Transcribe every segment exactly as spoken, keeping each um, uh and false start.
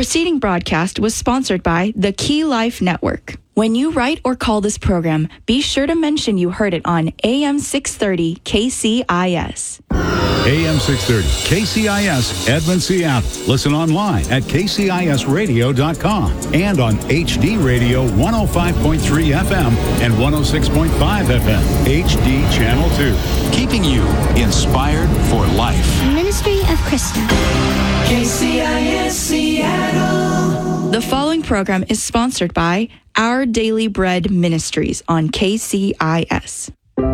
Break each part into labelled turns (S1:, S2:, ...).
S1: preceding broadcast was sponsored by the Key Life Network. When you write or call this program, be sure to mention you heard it on A M six thirty K C I S.
S2: A M six thirty K C I S, Edmond, Seattle. Listen online at k c i s radio dot com and on H D Radio one oh five point three F M and one oh six point five F M, H D Channel two. Keeping you inspired for life.
S3: Ministry of Krista.
S4: K C I S Seattle.
S1: The following program is sponsored by Our Daily Bread Ministries on K C I S.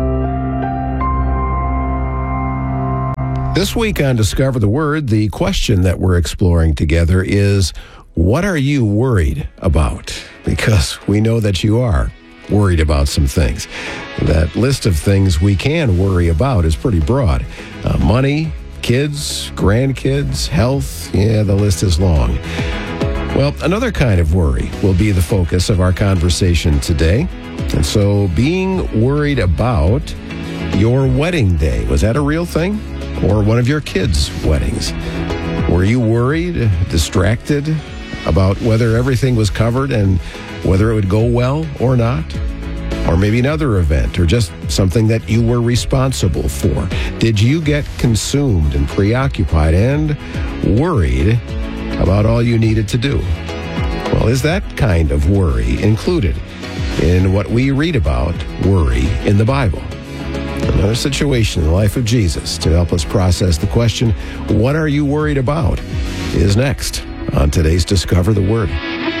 S5: This week on Discover the Word, the question that we're exploring together is, what are you worried about? Because we know that you are worried about some things. That list of things we can worry about is pretty broad. Uh, money, kids, grandkids, health, yeah, the list is long. Well, another kind of worry will be the focus of our conversation today. And so being worried about your wedding day, was that a real thing? Or one of your kids' weddings? Were you worried, distracted about whether everything was covered and whether it would go well or not? Or maybe another event, or just something that you were responsible for. Did you get consumed and preoccupied and worried about all you needed to do? Well, is that kind of worry included in what we read about worry in the Bible? Another situation in the life of Jesus to help us process the question, what are you worried about, is next on today's Discover the Word.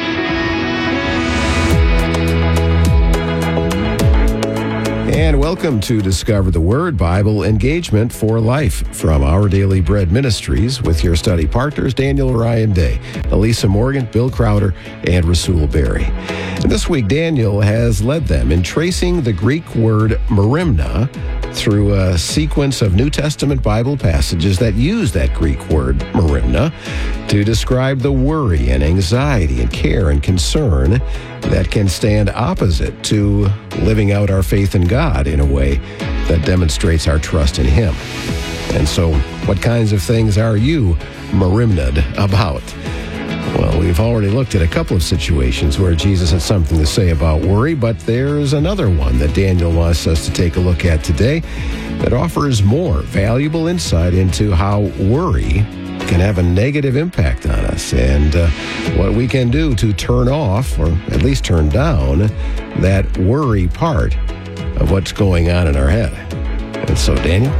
S5: And welcome to Discover the Word, Bible Engagement for Life from Our Daily Bread Ministries with your study partners, Daniel Ryan Day, Elisa Morgan, Bill Crowder, and Rasul Berry. And this week, Daniel has led them in tracing the Greek word merimna through a sequence of New Testament Bible passages that use that Greek word merimna to describe the worry and anxiety and care and concern that can stand opposite to living out our faith in God in a way that demonstrates our trust in Him. And so, what kinds of things are you merimna'd about? Well, we've already looked at a couple of situations where Jesus had something to say about worry, but there's another one that Daniel wants us to take a look at today that offers more valuable insight into how worry can have a negative impact on us and uh, what we can do to turn off, or at least turn down, that worry part of what's going on in our head. And so, Daniel?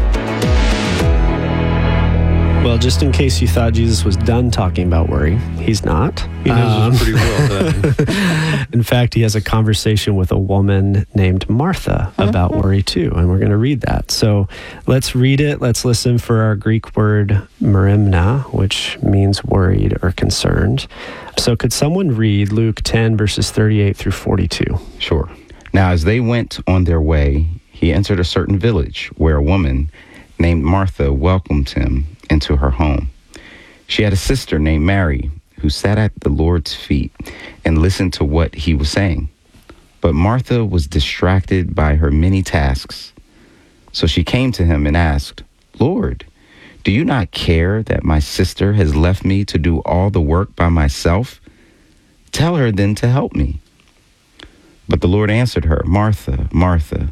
S6: Well, just in case you thought Jesus was done talking about worry, he's not.
S7: He knows um, us pretty well, then.
S6: In fact, he has a conversation with a woman named Martha about worry too, and we're going to read that. So let's read it. Let's listen for our Greek word merimna, which means worried or concerned. So could someone read Luke ten, verses thirty-eight through forty-two?
S8: Sure. Now, as they went on their way, he entered a certain village where a woman named Martha welcomed him into her home. She had a sister named Mary who sat at the Lord's feet and listened to what he was saying. But Martha was distracted by her many tasks. So she came to him and asked, "Lord, do you not care that my sister has left me to do all the work by myself? Tell her then to help me." But the Lord answered her, "Martha, Martha,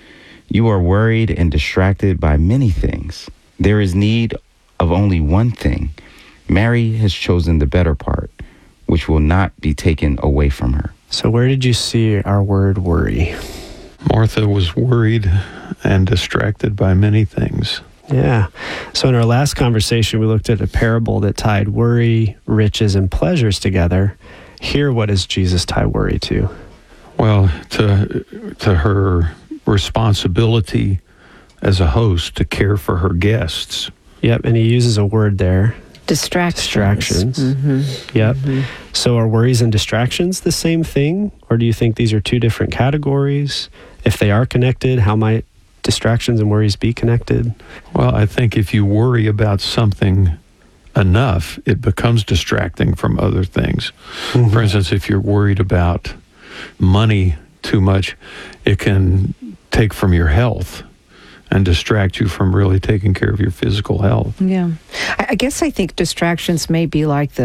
S8: you are worried and distracted by many things. There is need of only one thing. Mary has chosen the better part, which will not be taken away from her."
S6: So where did you see our word worry?
S7: Martha was worried and distracted by many things.
S6: Yeah. So in our last conversation, we looked at a parable that tied worry, riches, and pleasures together. Here, what does Jesus tie worry to?
S7: Well, to to her responsibility as a host to care for her guests.
S6: Yep, and he uses a word there.
S9: Distractions.
S6: Distractions.
S9: Mm-hmm.
S6: Yep.
S9: Mm-hmm.
S6: So are worries and distractions the same thing? Or do you think these are two different categories? If they are connected, how might distractions and worries be connected?
S7: Well, I think if you worry about something enough, it becomes distracting from other things. Mm-hmm. For instance, if you're worried about money too much, it can take from your health and distract you from really taking care of your physical health.
S9: Yeah. I guess I think distractions may be like the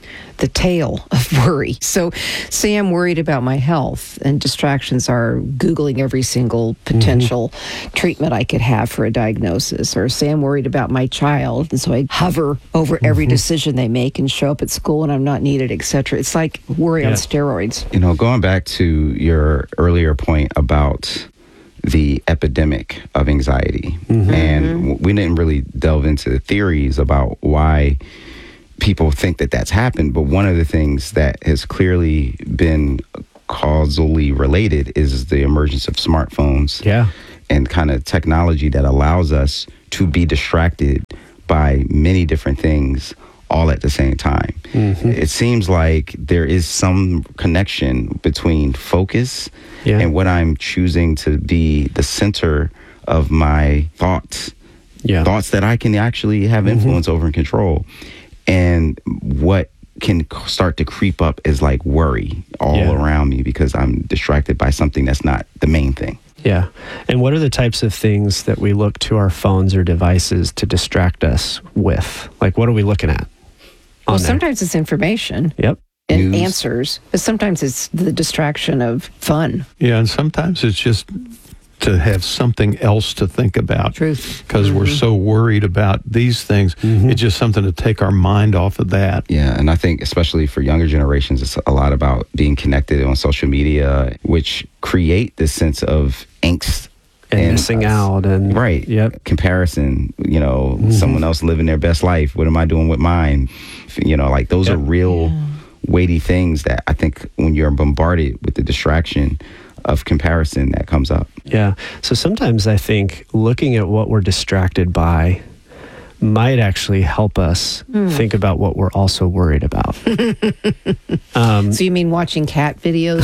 S3: the tail of worry. So say I'm worried about my health, and distractions are Googling every single potential mm-hmm. treatment I could have for a diagnosis. Or say I'm worried about my child, and so I hover over mm-hmm. every decision they make and show up at school and I'm not needed, et cetera. It's like worry yeah. on steroids.
S8: You know, going back to your earlier point about the epidemic of anxiety, mm-hmm. and we didn't really delve into the theories about why people think that that's happened, but one of the things that has clearly been causally related is the emergence of smartphones
S6: yeah.
S8: and kind of technology that allows us to be distracted by many different things all at the same time. Mm-hmm. It seems like there is some connection between focus yeah. and what I'm choosing to be the center of my thoughts, yeah. thoughts that I can actually have influence mm-hmm. over and control. And what can start to creep up is like worry all yeah. around me because I'm distracted by something that's not the main thing.
S6: Yeah. And what are the types of things that we look to our phones or devices to distract us with? Like, what are we looking at?
S3: Well, sometimes it's information.
S6: Yep.
S3: And News. Answers. But sometimes it's the distraction of fun.
S7: Yeah, and sometimes it's just to have something else to think about.
S3: Truth.
S7: Because mm-hmm. we're so worried about these things. Mm-hmm. It's just something to take our mind off of that.
S8: Yeah, and I think especially for younger generations, it's a lot about being connected on social media, which create this sense of angst.
S6: And, and missing uh, out. and
S8: Right.
S6: Yep.
S8: Comparison, you know, mm-hmm. someone else living their best life. What am I doing with mine? You know, like those yep. are real yeah. weighty things that I think when you're bombarded with the distraction of comparison that comes up.
S6: Yeah. So sometimes I think looking at what we're distracted by might actually help us mm. think about what we're also worried about.
S3: um, so you mean watching cat videos?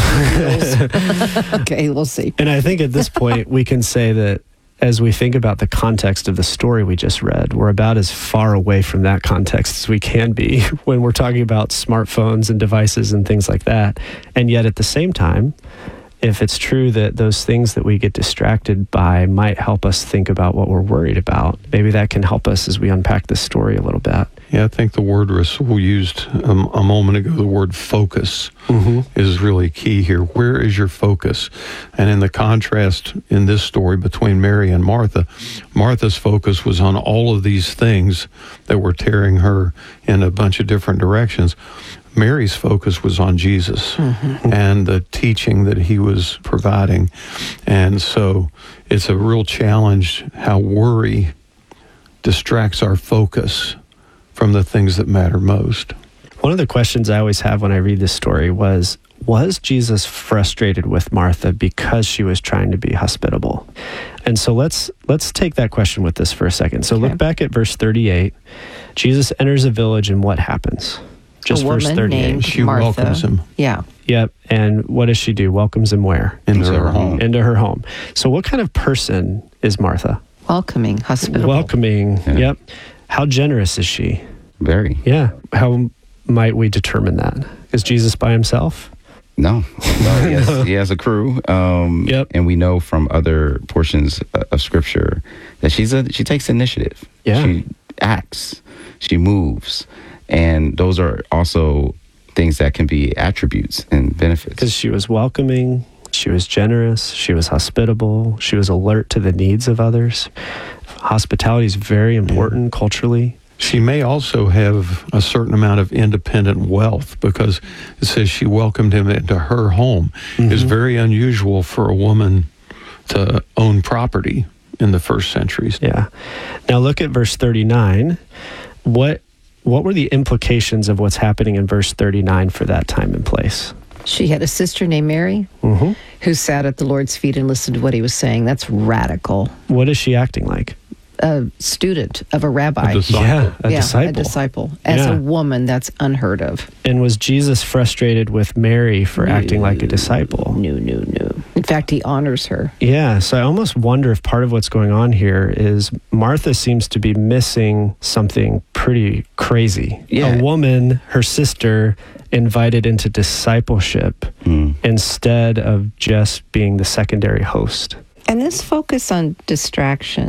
S3: Okay, we'll see.
S6: And I think at this point we can say that as we think about the context of the story we just read, we're about as far away from that context as we can be when we're talking about smartphones and devices and things like that. And yet at the same time, if it's true that those things that we get distracted by might help us think about what we're worried about, maybe that can help us as we unpack this story a little bit.
S7: Yeah, I think the word Rasul used um, a moment ago, the word focus, mm-hmm. is really key here. Where is your focus? And in the contrast in this story between Mary and Martha, Martha's focus was on all of these things that were tearing her in a bunch of different directions. Mary's focus was on Jesus mm-hmm. and the teaching that he was providing. And so it's a real challenge how worry distracts our focus from the things that matter most.
S6: One of the questions I always have when I read this story was, was Jesus frustrated with Martha because she was trying to be hospitable? And so let's let's take that question with us for a second. So okay. Look back at verse thirty-eight. Jesus enters a village and what happens? Just
S3: a woman
S6: verse thirty-eight.
S3: Named
S7: she
S3: Martha.
S7: welcomes him.
S3: Yeah.
S6: Yep. And what does she do? Welcomes him where?
S8: Into her home.
S6: Into her home. So what kind of person is Martha?
S3: Welcoming, hospitable.
S6: Welcoming.
S8: Yeah.
S6: Yep. How generous is she?
S8: Very.
S6: Yeah. How might we determine that? Is Jesus by himself?
S8: No. no he, has, he has a crew. Um,
S6: yep.
S8: And we know from other portions of Scripture that she's a she takes initiative.
S6: Yeah.
S8: She acts. She moves. And those are also things that can be attributes and benefits.
S6: Because she was welcoming, she was generous, she was hospitable, she was alert to the needs of others. Hospitality is very important yeah. culturally.
S7: She may also have a certain amount of independent wealth because it says she welcomed him into her home. Mm-hmm. It's very unusual for a woman to own property in the first centuries.
S6: Yeah. Now look at verse thirty-nine. What What were the implications of what's happening in verse thirty-nine for that time and place?
S3: She had a sister named Mary mm-hmm. who sat at the Lord's feet and listened to what he was saying. That's radical.
S6: What is she acting like?
S3: A student of a rabbi.
S7: A disciple.
S6: Yeah, a
S3: yeah,
S6: disciple.
S3: a disciple. As
S6: yeah.
S3: a woman, that's unheard of.
S6: And was Jesus frustrated with Mary for no, acting like a disciple?
S3: No, no, no. In fact, he honors her.
S6: Yeah, so I almost wonder if part of what's going on here is Martha seems to be missing something pretty crazy.
S8: Yeah.
S6: A woman, her sister, invited into discipleship mm. instead of just being the secondary host.
S3: And this focus on distraction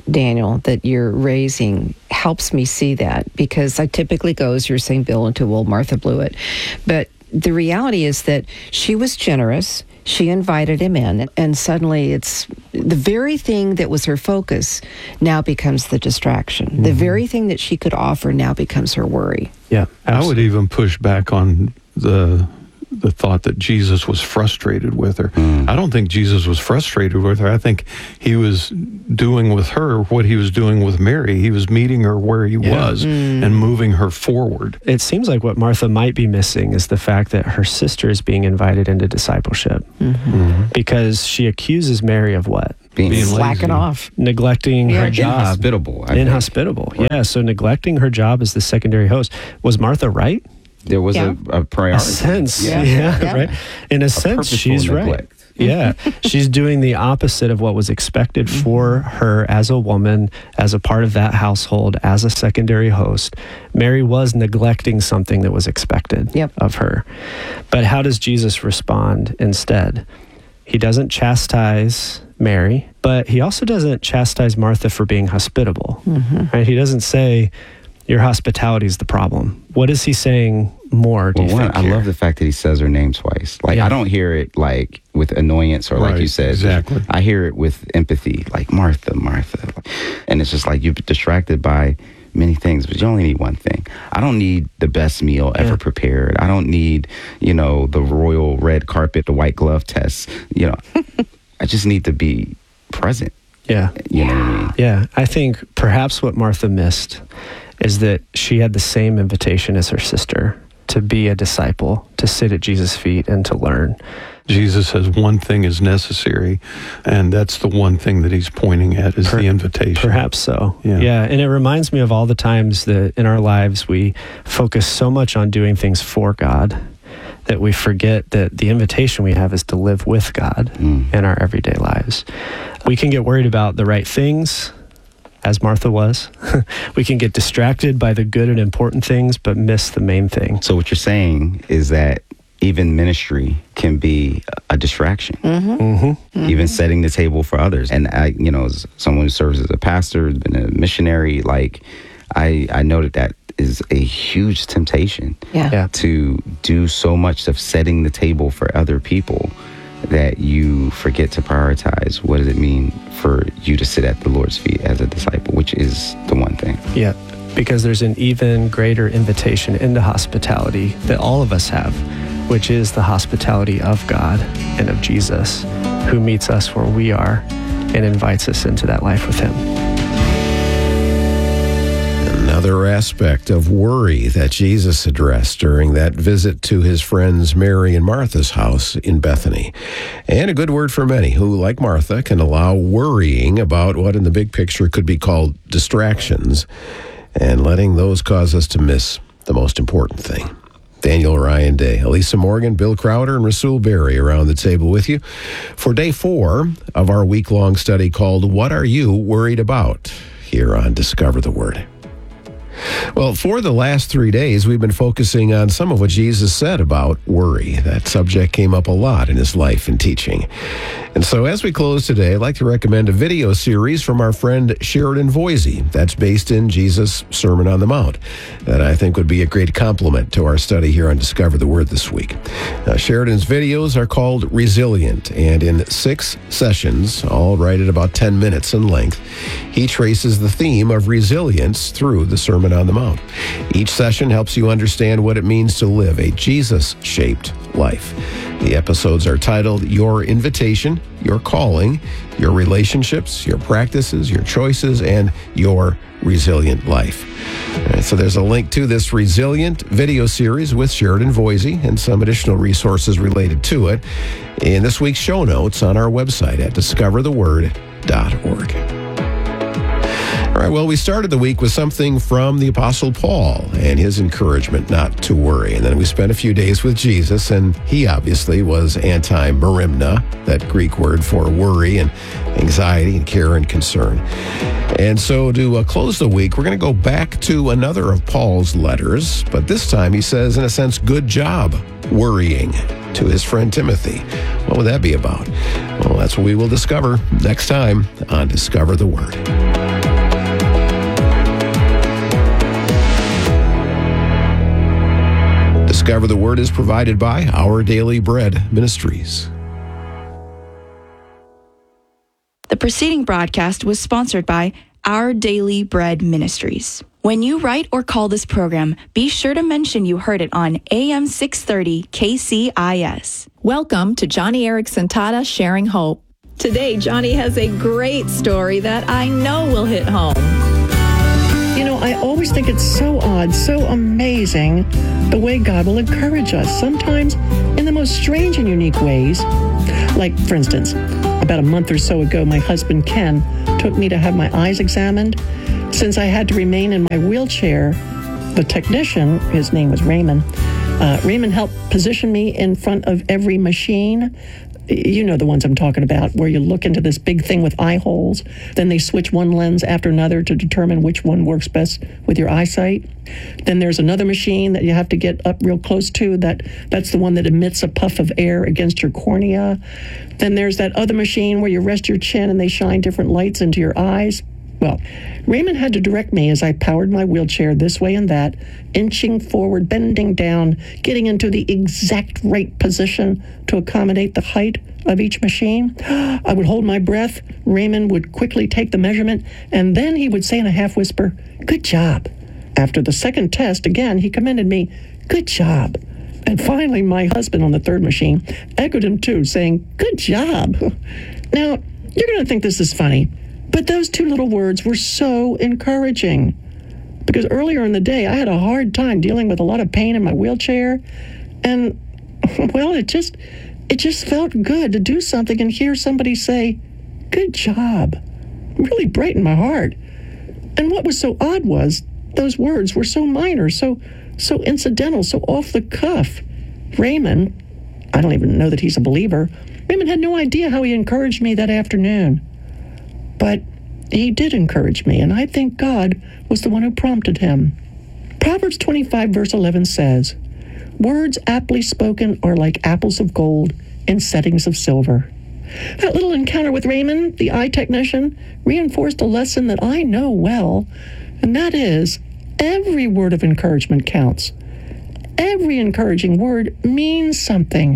S3: Daniel, that you're raising helps me see that, because I typically go, as you're saying, Bill, into, well, Martha blew it. But the reality is that she was generous. She invited him in, and suddenly it's the very thing that was her focus now becomes the distraction. Mm-hmm. The very thing that she could offer now becomes her worry.
S6: Yeah, absolutely.
S7: I would even push back on the the thought that Jesus was frustrated with her. Mm. I don't think Jesus was frustrated with her. I think he was doing with her what he was doing with Mary. He was meeting her where he yeah. was mm. and moving her forward.
S6: It seems like what Martha might be missing is the fact that her sister is being invited into discipleship mm-hmm. Mm-hmm. because she accuses Mary of what?
S8: Being,
S3: being slacking off,
S6: neglecting
S3: yeah,
S6: her job,
S8: inhospitable. I
S6: inhospitable.
S8: Think.
S6: Yeah, so neglecting her job as the secondary host. Was Martha right?
S8: There was
S3: yeah.
S8: a, a priority.
S6: A sense,
S8: yeah,
S6: yeah,
S3: yeah.
S6: right. In a, a sense, she's
S8: neglect.
S6: right. Yeah, she's doing the opposite of what was expected mm-hmm. for her as a woman, as a part of that household, as a secondary host. Mary was neglecting something that was expected
S3: yep.
S6: of her. But how does Jesus respond instead? He doesn't chastise Mary, but he also doesn't chastise Martha for being hospitable. Mm-hmm. Right? He doesn't say, your hospitality is the problem. What is he saying more, do
S8: well,
S6: you
S8: one,
S6: think?
S8: I
S6: here?
S8: love the fact that he says her name twice. Like,
S6: yeah.
S8: I don't hear it like with annoyance or
S7: right,
S8: like you said.
S7: Exactly.
S8: I hear it with empathy, like Martha, Martha. And it's just like you're distracted by many things, but you only need one thing. I don't need the best meal ever yeah. prepared. I don't need, you know, the royal red carpet, the white glove test. You know, I just need to be present.
S6: Yeah.
S8: You know what I mean?
S6: Yeah. I think perhaps what Martha missed is that she had the same invitation as her sister to be a disciple, to sit at Jesus' feet and to learn.
S7: Jesus says one thing is necessary, and that's the one thing that he's pointing at is per- the invitation.
S6: Perhaps so.
S7: Yeah.
S6: yeah. And it reminds me of all the times that in our lives we focus so much on doing things for God that we forget that the invitation we have is to live with God mm. in our everyday lives. We can get worried about the right things, as Martha was. We can get distracted by the good and important things, but miss the main thing.
S8: So what you're saying is that even ministry can be a distraction.
S3: Mm-hmm.
S6: Mm-hmm.
S3: Mm-hmm.
S8: Even setting the table for others. And I, you know, as someone who serves as a pastor, been a missionary, like I, I know that that is a huge temptation
S3: yeah.
S6: Yeah.
S8: to do so much of setting the table for other people that you forget to prioritize what does it mean for you to sit at the Lord's feet as a disciple, which is the one thing.
S6: Yeah, because there's an even greater invitation into hospitality that all of us have, which is the hospitality of God and of Jesus, who meets us where we are and invites us into that life with him.
S5: Another aspect of worry that Jesus addressed during that visit to his friends Mary and Martha's house in Bethany. And a good word for many who, like Martha, can allow worrying about what in the big picture could be called distractions and letting those cause us to miss the most important thing. Daniel Ryan Day, Elisa Morgan, Bill Crowder, and Rasul Berry around the table with you for day four of our week-long study called What Are You Worried About? Here on Discover the Word. Well, for the last three days, we've been focusing on some of what Jesus said about worry. That subject came up a lot in his life and teaching. And so as we close today, I'd like to recommend a video series from our friend Sheridan Voisey that's based in Jesus' Sermon on the Mount that I think would be a great complement to our study here on Discover the Word this week. Now, Sheridan's videos are called Resilient, and in six sessions, all right at about ten minutes in length, he traces the theme of resilience through the Sermon on the Mount. Each session helps you understand what it means to live a Jesus-shaped life. The episodes are titled Your Invitation, Your Calling, Your Relationships, Your Practices, Your Choices, and Your Resilient Life. All right, so there's a link to this Resilient video series with Sheridan Voisey and some additional resources related to it in this week's show notes on our website at discover the word dot org. All right, well, we started the week with something from the Apostle Paul and his encouragement not to worry. And then we spent a few days with Jesus, and he obviously was anti-merimna, that Greek word for worry and anxiety and care and concern. And so to uh, close the week, we're going to go back to another of Paul's letters, but this time he says, in a sense, good job worrying to his friend Timothy. What would that be about? Well, that's what we will discover next time on Discover the Word. Discover the Word is provided by Our Daily Bread Ministries.
S1: The preceding broadcast was sponsored by Our Daily Bread Ministries. When you write or call this program, be sure to mention you heard it on A M six thirty K C I S.
S9: Welcome to Johnny Erickson Tata Sharing Hope. Today, Johnny has a great story that I know will hit home.
S10: You know, I always think it's so odd, so amazing, the way God will encourage us, sometimes in the most strange and unique ways. Like, for instance, about a month or so ago, my husband, Ken, took me to have my eyes examined. Since I had to remain in my wheelchair, the technician, his name was Raymond, uh, Raymond helped position me in front of every machine. You know the ones I'm talking about, where you look into this big thing with eye holes. Then they switch one lens after another to determine which one works best with your eyesight. Then there's another machine that you have to get up real close to. That that's the one that emits a puff of air against your cornea. Then there's that other machine where you rest your chin and they shine different lights into your eyes. Well, Raymond had to direct me as I powered my wheelchair this way and that, inching forward, bending down, getting into the exact right position to accommodate the height of each machine. I would hold my breath. Raymond would quickly take the measurement, and then he would say in a half whisper, "Good job." After the second test, again, he commended me, "Good job." And finally, my husband on the third machine echoed him too, saying, "Good job." Now, you're going to think this is funny, but those two little words were so encouraging, because earlier in the day, I had a hard time dealing with a lot of pain in my wheelchair. And, well, it just, it just felt good to do something and hear somebody say, "Good job." It really brightened my heart. And what was so odd was those words were so minor, so, so incidental, so off the cuff. Raymond, I don't even know that he's a believer, Raymond had no idea how he encouraged me that afternoon. But he did encourage me, and I think God was the one who prompted him. Proverbs twenty-five, verse eleven says, "Words aptly spoken are like apples of gold in settings of silver." That little encounter with Raymond, the eye technician, reinforced a lesson that I know well, and that is, every word of encouragement counts. Every encouraging word means something.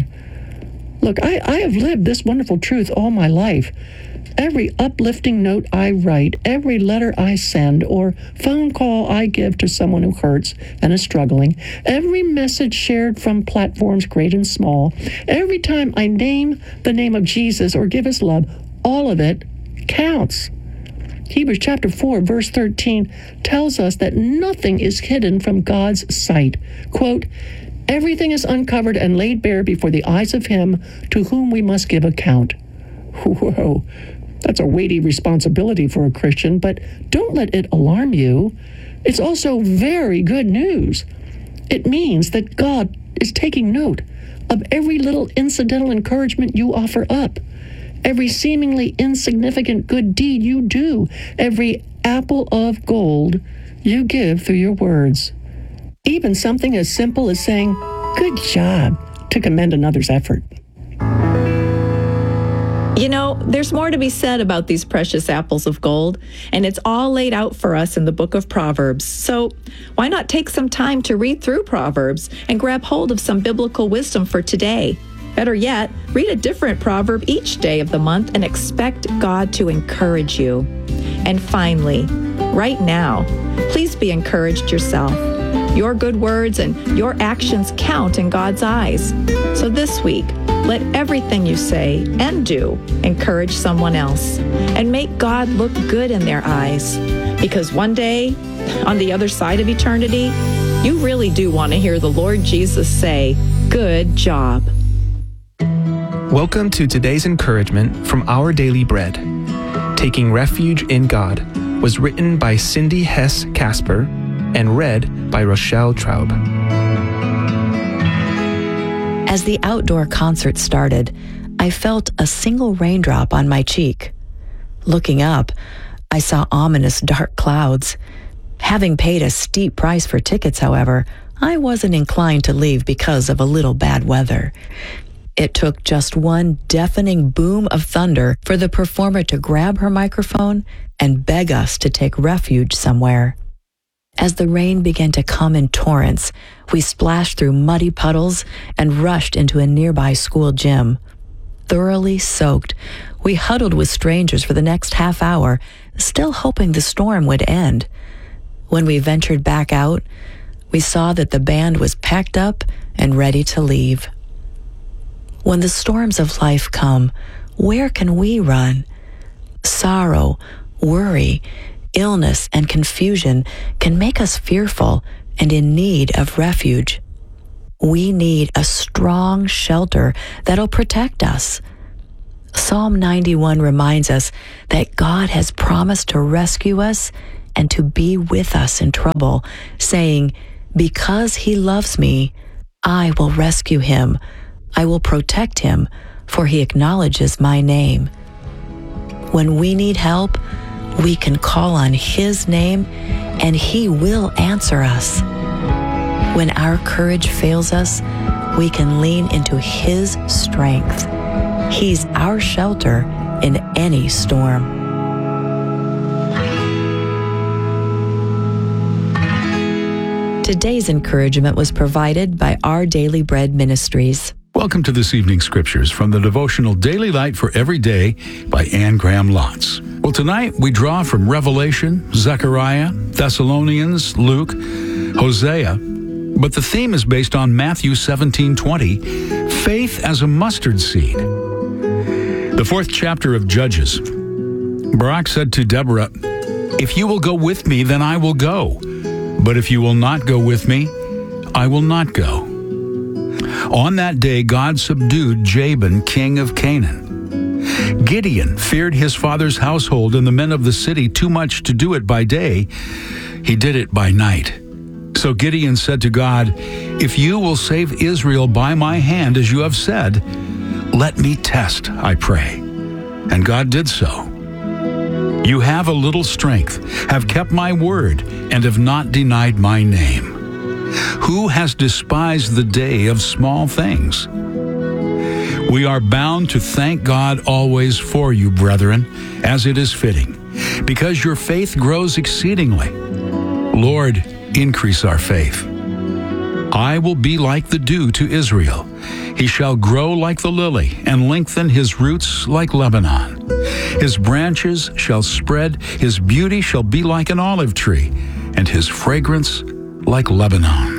S10: Look, I, I have lived this wonderful truth all my life. Every uplifting note I write, every letter I send, or phone call I give to someone who hurts and is struggling, every message shared from platforms great and small, every time I name the name of Jesus or give his love, all of it counts. Hebrews chapter four, verse thirteen tells us that nothing is hidden from God's sight. Quote, "Everything is uncovered and laid bare before the eyes of him to whom we must give account." Whoa. That's a weighty responsibility for a Christian, but don't let it alarm you. It's also very good news. It means that God is taking note of every little incidental encouragement you offer up, every seemingly insignificant good deed you do, every apple of gold you give through your words. Even something as simple as saying, "Good job," to commend another's effort.
S9: You know, there's more to be said about these precious apples of gold, and it's all laid out for us in the book of Proverbs. So why not take some time to read through Proverbs and grab hold of some biblical wisdom for today? Better yet, read a different proverb each day of the month and expect God to encourage you. And finally, right now, please be encouraged yourself. Your good words and your actions count in God's eyes. So this week, let everything you say and do encourage someone else and make God look good in their eyes. Because one day, on the other side of eternity, you really do want to hear the Lord Jesus say, "Good job."
S11: Welcome to today's encouragement from Our Daily Bread. Taking Refuge in God was written by Cindy Hess Casper and read by Rochelle Traub.
S12: As the outdoor concert started, I felt a single raindrop on my cheek. Looking up, I saw ominous dark clouds. Having paid a steep price for tickets, however, I wasn't inclined to leave because of a little bad weather. It took just one deafening boom of thunder for the performer to grab her microphone and beg us to take refuge somewhere. As the rain began to come in torrents, we splashed through muddy puddles and rushed into a nearby school gym. Thoroughly soaked, we huddled with strangers for the next half hour, still hoping the storm would end. When we ventured back out, we saw that the band was packed up and ready to leave. When the storms of life come, where can we run? Sorrow, worry, illness, and confusion can make us fearful and in need of refuge. We need a strong shelter that'll protect us. Psalm ninety-one reminds us that God has promised to rescue us and to be with us in trouble, saying, "Because he loves me, I will rescue him. I will protect him, for he acknowledges my name." When we need help, we can call on his name, and he will answer us. When our courage fails us, we can lean into his strength. He's our shelter in any storm. Today's encouragement was provided by Our Daily Bread Ministries.
S2: Welcome to this evening's scriptures from the devotional Daily Light for Every Day by Anne Graham Lotz. Well, tonight we draw from Revelation, Zechariah, Thessalonians, Luke, Hosea, but the theme is based on Matthew seventeen twenty, faith as a mustard seed. The fourth chapter of Judges. Barak said to Deborah, "If you will go with me, then I will go. But if you will not go with me, I will not go." On that day, God subdued Jabin, king of Canaan. Gideon feared his father's household and the men of the city too much to do it by day. He did it by night. So Gideon said to God, "If you will save Israel by my hand, as you have said, let me test, I pray." And God did so. You have a little strength, have kept my word, and have not denied my name. Who has despised the day of small things? We are bound to thank God always for you, brethren, as it is fitting, because your faith grows exceedingly. Lord, increase our faith. I will be like the dew to Israel. He shall grow like the lily and lengthen his roots like Lebanon. His branches shall spread, his beauty shall be like an olive tree, and his fragrance like Lebanon.